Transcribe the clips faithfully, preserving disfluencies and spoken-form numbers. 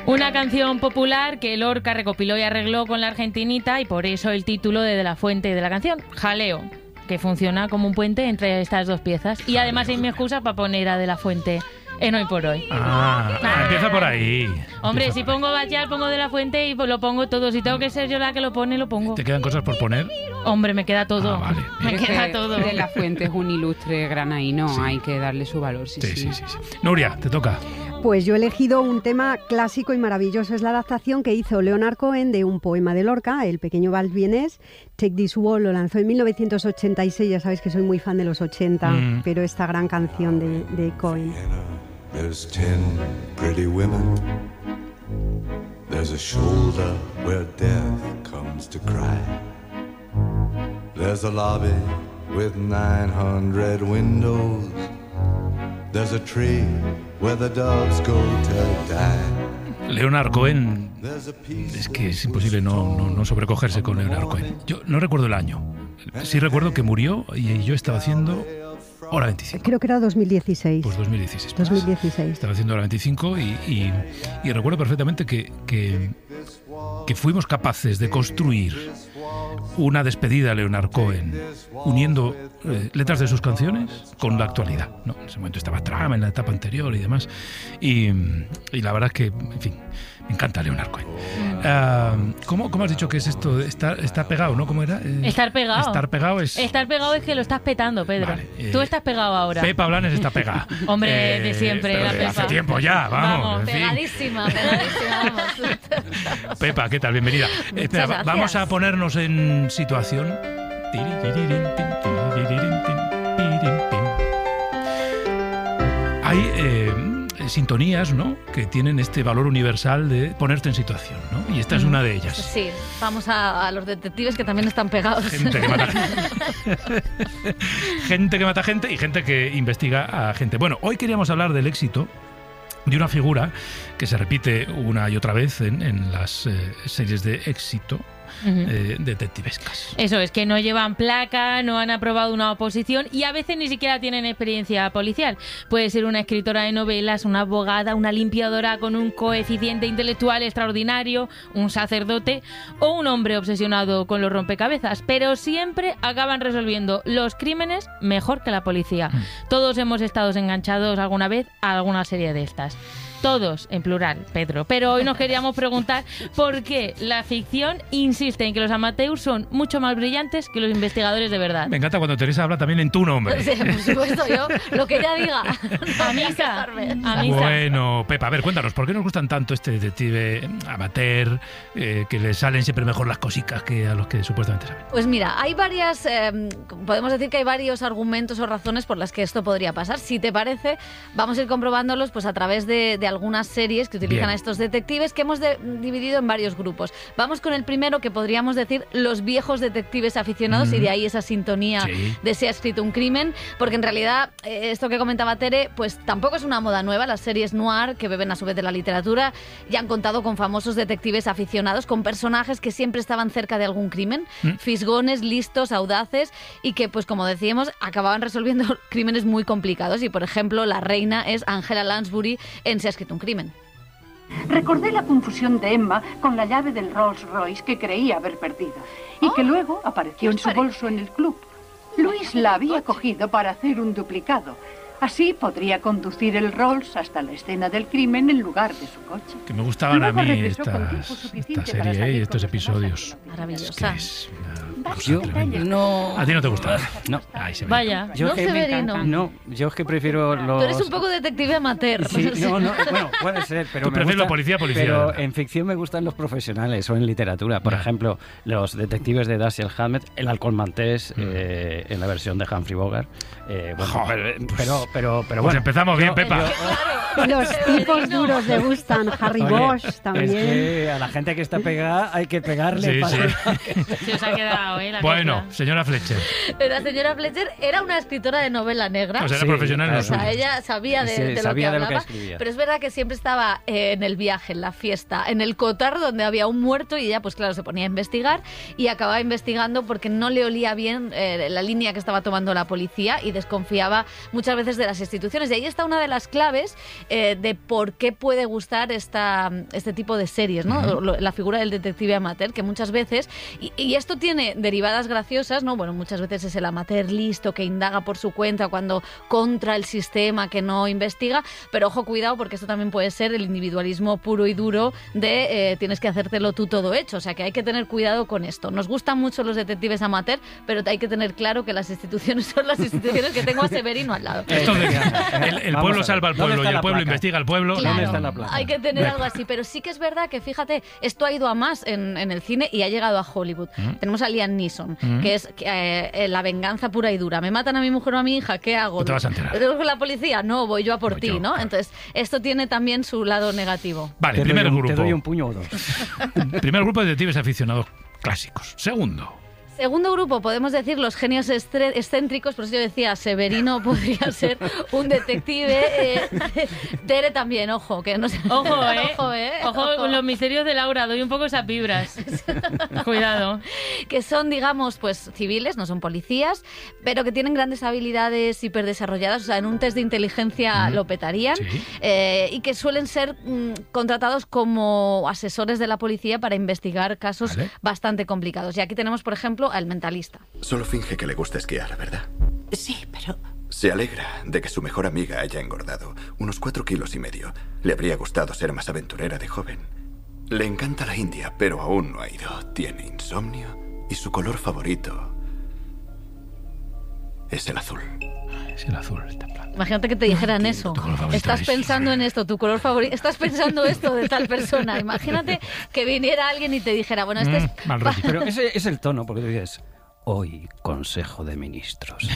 Una canción popular que Lorca recopiló y arregló con la argentinita y por eso el título de, de la fuente de la canción, Jaleo, que funciona como un puente entre estas dos piezas. Y además es mi excusa para poner a De la Fuente en Hoy por Hoy. Ah, ah. Empieza por ahí. Hombre, empieza si por pongo Bachar, pongo De la Fuente y lo pongo todo. Si tengo que ser yo la que lo pone, lo pongo. ¿Te quedan cosas por poner? Hombre, me queda todo. Ah, vale. Me Es queda que todo. De la Fuente es un ilustre granaíno, Sí. hay que darle su valor, sí, Sí, sí. sí, sí, sí. Nuria, te toca. Pues yo he elegido un tema clásico y maravilloso. Es la adaptación que hizo Leonard Cohen de un poema de Lorca, El pequeño vals vienés. Take This Waltz lo lanzó en mil novecientos ochenta y seis. Ya sabéis que soy muy fan de los ochenta, Mm. pero esta gran canción de, de Cohen. There's ten pretty women. There's a shoulder where death comes to cry. There's a lobby with nine hundred windows. There's a tree where the doves go to die. Leonard Cohen, es que es imposible no, no, no sobrecogerse con Leonard Cohen. Yo no recuerdo el año. Sí recuerdo que murió y yo estaba haciendo Hora veinticinco. Creo que era dos mil dieciséis. Pues dos mil dieciséis. Pues. dos mil dieciséis. Estaba haciendo Hora veinticinco y, y, y recuerdo perfectamente que, que, que fuimos capaces de construir una despedida a Leonard Cohen uniendo eh, letras de sus canciones con la actualidad, ¿no? En ese momento estaba Trump en la etapa anterior y demás. Y, y la verdad es que, en fin, me encanta Leonard Cohen. Uh, ¿cómo, ¿Cómo has dicho que es esto? Estar, estar pegado, ¿no? ¿Cómo era? Eh, Estar pegado. Estar pegado es... Estar pegado es que lo estás petando, Pedro. Vale, eh, Tú estás pegado ahora. Pepa Blanes está pegada. Hombre, Eh, de siempre, pero la de Pepa. hace tiempo ya, vamos. Vamos, en fin. Pegadísima, pegadísima, vamos. Pepa, ¿qué tal? Bienvenida. Muchas Espera, gracias. vamos a ponernos en situación. Hay eh, sintonías, ¿no?, que tienen este valor universal de ponerte en situación, ¿no? Y esta es una de ellas. Sí, vamos a, a los detectives que también están pegados. Gente que mata gente. Gente que mata gente y gente que investiga a gente. Bueno, hoy queríamos hablar del éxito de una figura que se repite una y otra vez en, en las eh, series de éxito. Ujú. Eh, detectivescas. Eso es, que no llevan placa, no han aprobado una oposición y a veces ni siquiera tienen experiencia policial. Puede ser una escritora de novelas, una abogada, una limpiadora con un coeficiente intelectual extraordinario, un sacerdote o un hombre obsesionado con los rompecabezas, pero siempre acaban resolviendo los crímenes mejor que la policía. Mm. Todos hemos estado enganchados alguna vez a alguna serie de estas. Todos, en plural, Pedro. Pero hoy nos queríamos preguntar por qué la ficción insiste en que los amateurs son mucho más brillantes que los investigadores de verdad. Me encanta cuando Teresa habla también en tu nombre. Sí, por supuesto, yo lo que ella diga. No A voy a misa, quejarme. a misa. Bueno, Pepa, a ver, cuéntanos, ¿por qué nos gustan tanto este detective amateur, eh, que le salen siempre mejor las cositas que a los que supuestamente saben? Pues mira, hay varias, eh, podemos decir que hay varios argumentos o razones por las que esto podría pasar. Si te parece, vamos a ir comprobándolos pues a través de, de algunas series que utilizan Bien. a estos detectives que hemos de- dividido en varios grupos. Vamos con el primero, que podríamos decir los viejos detectives aficionados, Mm. y de ahí esa sintonía Sí. de Se ha escrito un crimen, porque en realidad eh, esto que comentaba Tere, pues tampoco es una moda nueva. Las series noir, que beben a su vez de la literatura, ya han contado con famosos detectives aficionados, con personajes que siempre estaban cerca de algún crimen, Mm. fisgones, listos, audaces, y que, pues como decíamos, acababan resolviendo crímenes muy complicados. Y por ejemplo, la reina es Angela Lansbury en Se ha escrito un crimen. Recordé la confusión de Emma con la llave del Rolls Royce que creía haber perdido y que luego apareció en su bolso en el club. Luis la había cogido para hacer un duplicado. Así podría conducir el Rolls hasta la escena del crimen en lugar de su coche. Que me gustaban a Luego mí regresó con estas, tiempo suficiente esta para serie salir y con estos los demás a episodios. la Maravillosa. Es que es una cosa Yo tremenda. no... ¿A ti no te gusta? No. Ay, se ve. Vaya, Yo No, es que me Severino. encanta- No, yo es que prefiero los... Tú eres un poco detective amateur. Sí, no, no, bueno, puede ser, pero Tú me prefieres gusta, la policía, policía, Pero ¿verdad? en ficción me gustan los profesionales o en literatura. Por Ya. ejemplo, los detectives de Dashiell Hammett, el halcón maltés, Mm. eh, en la versión de Humphrey Bogart. Eh, bueno, Joder, pero, pues- pero, pero, pero Pues bueno. empezamos bien, yo- Pepa. yo- Los tipos duros le gustan. Harry Oye, Bosch es también. que a la gente que está pegada hay que pegarle Sí, para... sí. se os ha quedado costado, ¿eh? La Bueno, copla. señora Fletcher. La señora Fletcher era una escritora de novela negra. O sea, era Sí, profesional en lo claro. O sea, suyo. ella sabía de, Sí, de lo sabía que de lo que hablaba, escribía. pero es verdad que siempre estaba eh, en el viaje, en la fiesta, en el cotar donde había un muerto y ella, pues claro, se ponía a investigar y acababa investigando porque no le olía bien eh, la línea que estaba tomando la policía y desconfiaba muchas veces de las instituciones. Y ahí está una de las claves eh, de por qué puede gustar esta, este tipo de series, ¿no? Ujú. Lo- La figura del detective amateur, que muchas veces, y, y esto tiene derivadas graciosas, ¿no? Bueno, muchas veces es el amateur listo que indaga por su cuenta cuando contra el sistema que no investiga, pero ojo, cuidado, porque esto también puede ser el individualismo puro y duro de eh, tienes que hacértelo tú todo hecho, o sea que hay que tener cuidado con esto. Nos gustan mucho los detectives amateur, pero hay que tener claro que las instituciones son las instituciones que tengo a Severino al lado. Esto de el, el Vamos pueblo a ver, salva al ¿dónde pueblo está y el la pueblo placa? investiga al pueblo. ¿Dónde Claro, está la placa? hay que tener algo así, pero sí que es verdad que fíjate, esto ha ido a más en, en el cine y ha llegado a Hollywood. Mm. Tenemos a Liam Neeson, Mm. que es eh, la venganza pura y dura. Me matan a mi mujer o a mi hija, ¿qué hago? No te vas a enterar. ¿Tengo con la policía? No, voy yo a por Voy ti, yo, ¿no? claro. Entonces, esto tiene también su lado negativo. Vale, Te primer doy un- grupo. Te doy un puño o dos. Primer grupo de detectives aficionados clásicos. Segundo. Segundo grupo, podemos decir los genios estre- excéntricos, por eso yo decía, Severino podría ser un detective. Eh, Tere también, ojo, que no sé. Ojo, ¿eh? Ojo, ¿eh? Ojo con los misterios de Laura, doy un poco esas vibras. Cuidado. Que son, digamos, pues civiles, no son policías, pero que tienen grandes habilidades hiperdesarrolladas, o sea, en un test de inteligencia Mm. lo petarían, Sí. eh, y que suelen ser mm, contratados como asesores de la policía para investigar casos Vale. bastante complicados. Y aquí tenemos, por ejemplo, al mentalista. Solo finge que le gusta esquiar, ¿verdad? Sí, pero... Se alegra de que su mejor amiga haya engordado unos cuatro kilos y medio. Le habría gustado ser más aventurera de joven. Le encanta la India, pero aún no ha ido. Tiene insomnio y su color favorito es el azul. Es el azul, el templado. Imagínate que te dijeran eso. tu color favorito Estás es- pensando en esto, tu color favorito. Estás pensando esto de tal persona. Imagínate que viniera alguien y te dijera, bueno, este es... Mm, mal rollo. Pero ese es el tono, porque tú dices, hoy Consejo de Ministros.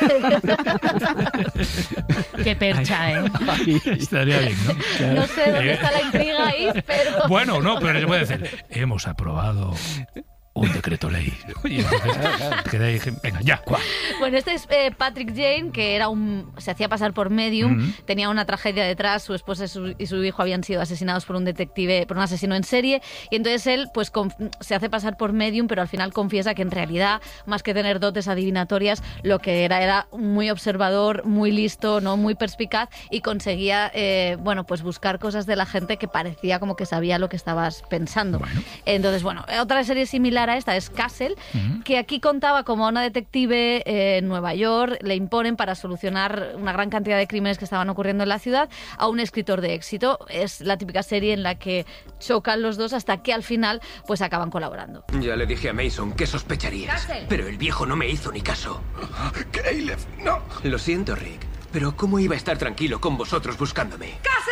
Qué percha, ¿eh? Estaría bien, ¿no? No sé dónde Eh, está la intriga ahí, pero... Bueno, no, pero se puede decir, hemos aprobado un decreto ley. Y entonces, queda ahí, venga, ya. Bueno, este es eh, Patrick Jane, que era un, se hacía pasar por medium, Mm. tenía una tragedia detrás, su esposa y su, y su hijo habían sido asesinados por un detective, por un asesino en serie, y entonces él pues conf- se hace pasar por medium, pero al final confiesa que en realidad, más que tener dotes adivinatorias, lo que era era muy observador, muy listo, no muy perspicaz, y conseguía eh, bueno, pues buscar cosas de la gente que parecía como que sabía lo que estabas pensando. Bueno. Entonces, bueno, otra serie similar a esta es Castle, Ujú. que aquí contaba como a una detective eh, en Nueva York, le imponen para solucionar una gran cantidad de crímenes que estaban ocurriendo en la ciudad a un escritor de éxito. Es la típica serie en la que chocan los dos hasta que al final pues acaban colaborando. Ya le dije a Mason que sospecharías. Pero el viejo no me hizo ni caso. Caleb, no. Lo siento, Rick. Pero ¿cómo iba a estar tranquilo con vosotros buscándome?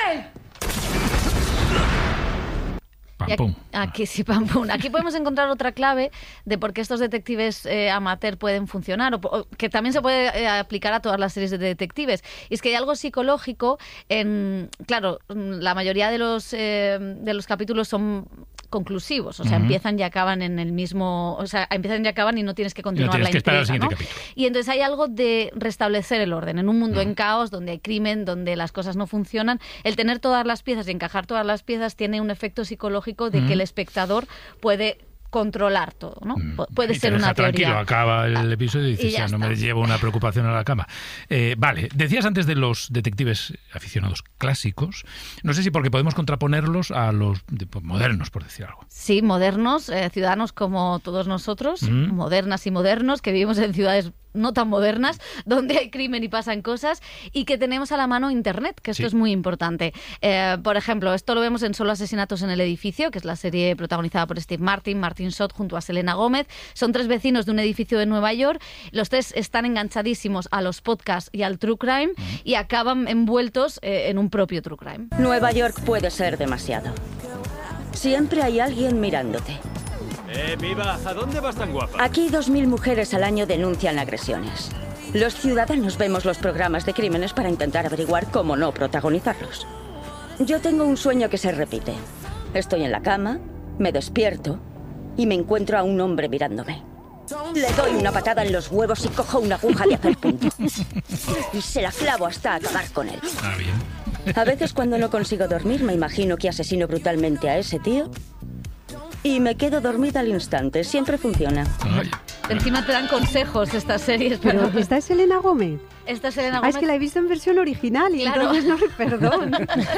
Pam, Y aquí, pum. aquí sí, pam, pum. Aquí podemos encontrar otra clave de por qué estos detectives eh, amateur pueden funcionar, o, o que también se puede eh, aplicar a todas las series de detectives. Y es que hay algo psicológico en... Claro, la mayoría de los, eh, de los capítulos son conclusivos, o sea, Ujú. empiezan y acaban en el mismo... O sea, empiezan y acaban y no tienes que continuar tienes la que esperar al intriga, siguiente ¿no? capítulo. Y entonces hay algo de restablecer el orden. En un mundo en caos, donde hay crimen, donde las cosas no funcionan, el tener todas las piezas y encajar todas las piezas tiene un efecto psicológico de que el espectador puede controlar todo, ¿no? Pu- Puede Y te ser deja una tranquilo, teoría. acaba el episodio y dices, y ya ya, no me está. llevo una preocupación a la cama. Eh, vale, decías antes de los detectives aficionados clásicos, no sé si porque podemos contraponerlos a los de- pues, modernos, por decir algo. Sí, modernos, eh, ciudadanos como todos nosotros, Mm. modernas y modernos, que vivimos en ciudades no tan modernas, donde hay crimen y pasan cosas, y que tenemos a la mano Internet, que esto Sí. es muy importante. Eh, por ejemplo, esto lo vemos en Solo asesinatos en el edificio, que es la serie protagonizada por Steve Martin, Martin Short, junto a Selena Gómez. Son tres vecinos de un edificio de Nueva York. Los tres están enganchadísimos a los podcasts y al true crime, y acaban envueltos eh, en un propio true crime. Nueva York puede ser demasiado. Siempre hay alguien mirándote. Eh, viva, ¿a dónde vas tan guapa? Aquí dos mil mujeres al año denuncian agresiones. Los ciudadanos vemos los programas de crímenes para intentar averiguar cómo no protagonizarlos. Yo tengo un sueño que se repite. Estoy en la cama, me despierto y me encuentro a un hombre mirándome. Le doy una patada en los huevos y cojo una aguja de hacer punto. Y se la clavo hasta acabar con él. Ah, bien. A veces cuando no consigo dormir me imagino que asesino brutalmente a ese tío y me quedo dormida al instante. Siempre funciona. Ay. Encima te dan consejos estas series. Pero esta es Selena Gómez. Esta es Selena Ah, Gómez. es que la he visto en versión original y Claro. entonces no, perdón.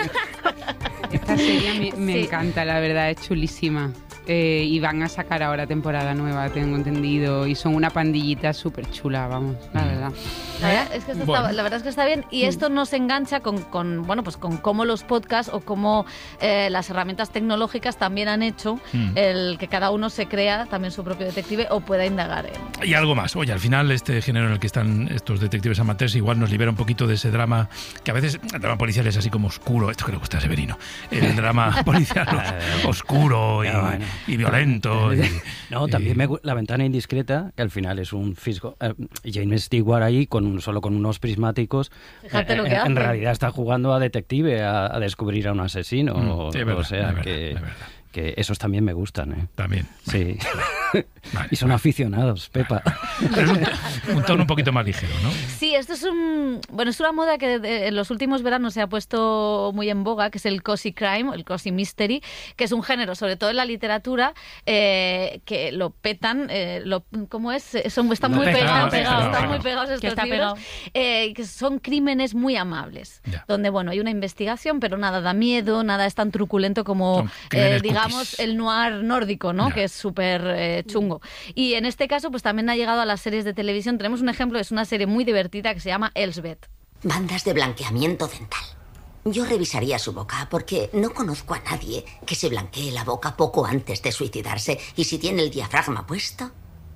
Esta serie me, me Sí. encanta, la verdad, es chulísima. Eh, y van a sacar ahora temporada nueva, tengo entendido. Y son una pandillita súper chula, vamos, la verdad. La verdad, es que esto Bueno. está, la verdad es que está bien y esto nos engancha con, con, bueno, pues con cómo los podcasts o cómo eh, las herramientas tecnológicas también han hecho Mm. el que cada uno se crea también su propio detective o pueda indagar en... Y algo más. Oye, al final este género en el que están estos detectives amateurs igual nos libera un poquito de ese drama que a veces el drama policial es así como oscuro. Esto que le gusta a Severino. El drama policial oscuro y, Ya, bueno. y violento. Y, No, también me gu- La ventana indiscreta, que al final es un fisgo. Eh, James Stewart ahí, con un- solo con unos prismáticos. Fíjate eh, lo que en, hace. en realidad está jugando a detective, a, a descubrir a un asesino. Mm, o, sí, es verdad, o sea, es verdad, que, es verdad. que esos también me gustan, ¿eh? También. Sí. Vale, Y son aficionados, Pepa. Pero es un, un tono un poquito más ligero, ¿no? Sí, esto es un bueno es una moda que de- en los últimos veranos se ha puesto muy en boga, que es el cozy crime, el cozy mystery, que es un género, sobre todo en la literatura, eh, que lo petan, eh, lo, ¿cómo es? Son, están Lo muy petan, pegados, lo petan, están claro. muy pegados estos Que está libros, pegado. eh, que son crímenes muy amables, Ya. donde bueno hay una investigación, pero nada da miedo, nada es tan truculento como Son crímenes eh, digamos cookies. el noir nórdico, ¿no? Ya. Que es súper eh, chungo. Y en este caso, pues también ha llegado a las series de televisión. Tenemos un ejemplo, es una serie muy divertida que se llama Elsbeth. Bandas de blanqueamiento dental. Yo revisaría su boca porque no conozco a nadie que se blanquee la boca poco antes de suicidarse. Y si tiene el diafragma puesto,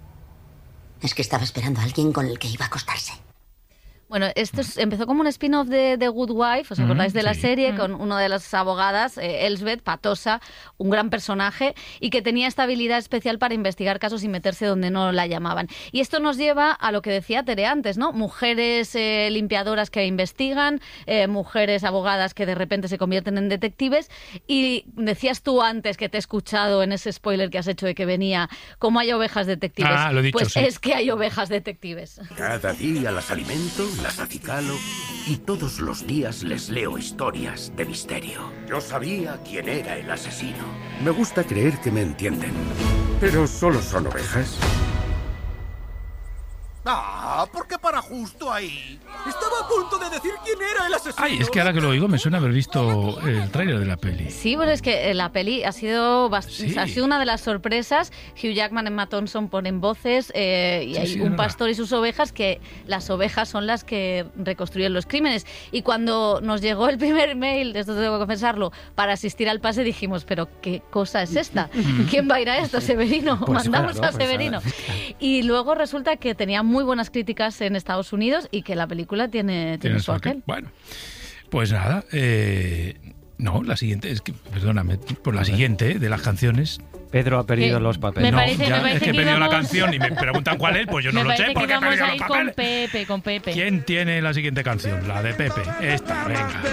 es que estaba esperando a alguien con el que iba a acostarse. Bueno, esto es- empezó como un spin-off de The Good Wife, ¿os Mm, acordáis de la sí. serie? Con una de las abogadas, eh, Elsbeth, patosa, un gran personaje, y que tenía esta habilidad especial para investigar casos y meterse donde no la llamaban. Y esto nos lleva a lo que decía Tere antes, ¿no? Mujeres eh, limpiadoras que investigan, eh, mujeres abogadas que de repente se convierten en detectives, y decías tú antes, que te he escuchado en ese spoiler que has hecho de que venía, cómo hay ovejas detectives. Ah, lo he dicho, pues sí. es que hay ovejas detectives. Cada día las alimento, las acicalo y todos los días les leo historias de misterio. Yo sabía quién era el asesino. Me gusta creer que me entienden. Pero solo son ovejas. Ah, ¿por qué para justo ahí? Estaba a punto de decir quién era el asesino. Ay, es que ahora que lo oigo me suena haber visto el tráiler de la peli. Sí, pero es que eh, la peli ha sido, bast- Sí. ha sido una de las sorpresas. Hugh Jackman y Emma Thompson ponen voces eh, y Sí, hay sí, es un verdad. pastor y sus ovejas, que las ovejas son las que reconstruyen los crímenes. Y cuando nos llegó el primer mail, esto tengo que confesarlo, para asistir al pase dijimos, pero ¿qué cosa es esta? ¿Quién va a ir a esto? Severino. Pues Mandamos claro, a pues Severino. claro. Y luego resulta que tenía muy buenas críticas en Estados Unidos y que la película tiene, tiene Tiene su su aquel. aquel. Bueno, pues nada. eh, no, la siguiente, es que, perdóname, por la siguiente eh, de las canciones. Pedro ha perdido ¿Qué? los papeles. Me no, parece- ya, me parece es que he que pedido la íbamos- canción y me preguntan cuál es, pues yo no Me lo parece sé que porque he vamos pedido a los ir con papeles. Pepe, con Pepe. ¿Quién tiene la siguiente canción? La de Pepe. Esta, venga.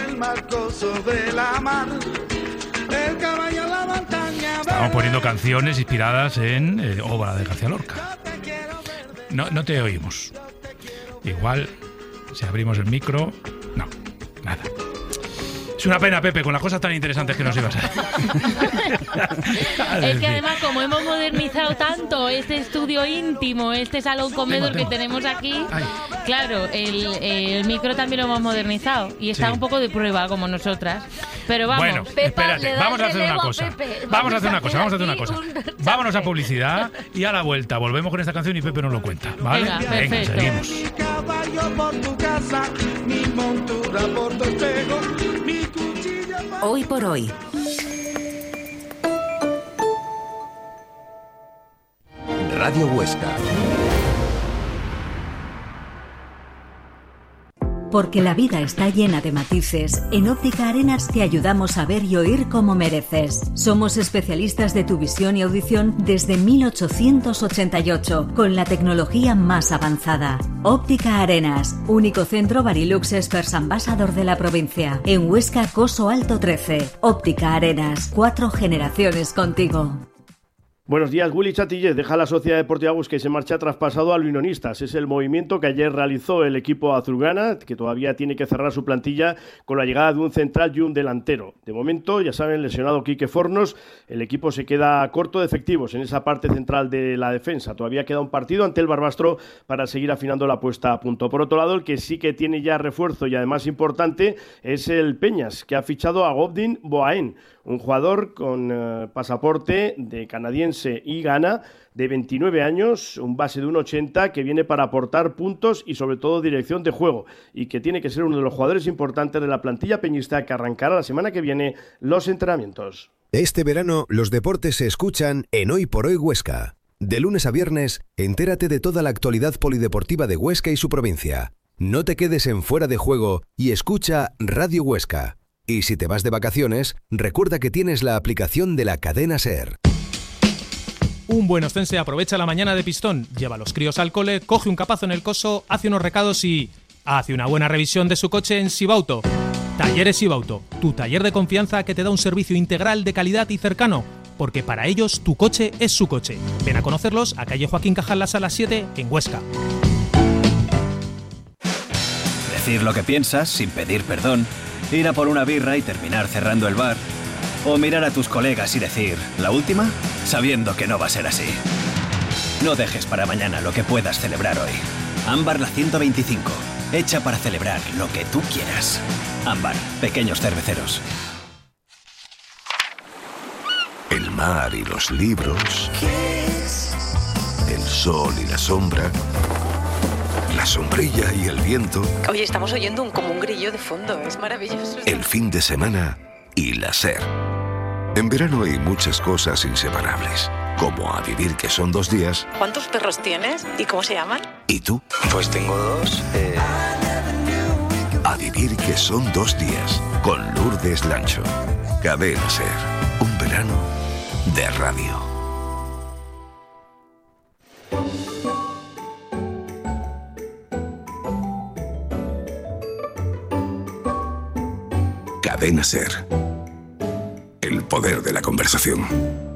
Estamos poniendo canciones inspiradas en eh, obra de García Lorca. No, no te oímos. Igual, si abrimos el micro... No, nada. Es una pena, Pepe, con las cosas tan interesantes que nos ibas a Es que además, como hemos modernizado tanto este estudio íntimo, este salón comedor Tengo, que tengo. tenemos aquí, Ay. claro, el, el micro también lo hemos modernizado y está Sí. un poco de prueba como nosotras. Pero vamos, Bueno, Pepa, espérate, le das vamos a hacer relevo una a cosa. Pepe. Vamos a hacer una cosa, vamos a hacer una aquí cosa. un Vámonos a chanfe. publicidad y a la vuelta volvemos con esta canción y Pepe nos lo cuenta, ¿vale? Venga, perfecto. seguimos. Hoy por hoy. Radio Huesca. Porque la vida está llena de matices, en Óptica Arenas te ayudamos a ver y oír como mereces. Somos especialistas de tu visión y audición desde mil ochocientos ochenta y ocho, con la tecnología más avanzada. Óptica Arenas, único centro Barilux Experts Ambassador de la provincia. En Huesca, Coso Alto trece. Óptica Arenas, cuatro generaciones contigo. Buenos días, Willy Chatillez deja la Sociedad Deportiva Huesca y se marcha traspasado al Unionistas. Es el movimiento que ayer realizó el equipo azulgrana, que todavía tiene que cerrar su plantilla con la llegada de un central y un delantero. De momento, ya saben, lesionado Quique Fornos, el equipo se queda corto de efectivos en esa parte central de la defensa. Todavía queda un partido ante el Barbastro para seguir afinando la puesta a punto. Por otro lado, el que sí que tiene ya refuerzo y además importante es el Peñas, que ha fichado a Gobdin Boaen, un jugador con eh, pasaporte de canadiense y Ghana, de veintinueve años, un base de uno ochenta que viene para aportar puntos y sobre todo dirección de juego, y que tiene que ser uno de los jugadores importantes de la plantilla peñista que arrancará la semana que viene los entrenamientos. Este verano los deportes se escuchan en Hoy por Hoy Huesca. De lunes a viernes, entérate de toda la actualidad polideportiva de Huesca y su provincia. No te quedes en fuera de juego y escucha Radio Huesca. Y si te vas de vacaciones, recuerda que tienes la aplicación de la cadena SER. Un buen ostense aprovecha la mañana de pistón, lleva a los críos al cole, coge un capazo en el coso, hace unos recados y hace una buena revisión de su coche en Sibauto. Talleres Sibauto, tu taller de confianza que te da un servicio integral de calidad y cercano, porque para ellos tu coche es su coche. Ven a conocerlos a calle Joaquín Cajal, la sala siete, en Huesca. Decir lo que piensas sin pedir perdón, ir a por una birra y terminar cerrando el bar, o mirar a tus colegas y decir, ¿la última?, sabiendo que no va a ser así. No dejes para mañana lo que puedas celebrar hoy. Ámbar la ciento veinticinco, hecha para celebrar lo que tú quieras. Ámbar, pequeños cerveceros. El mar y los libros, el sol y la sombra, la sombrilla y el viento. Oye, estamos oyendo un, como un grillo de fondo, es maravilloso. El fin de semana y la SER. En verano hay muchas cosas inseparables, como A Vivir, que son dos días. ¿Cuántos perros tienes y cómo se llaman? ¿Y tú? Pues tengo dos. Eh... A Vivir, que son dos días, con Lourdes Lancho. Cadena SER, un verano de radio. Cadena SER. El poder de la conversación.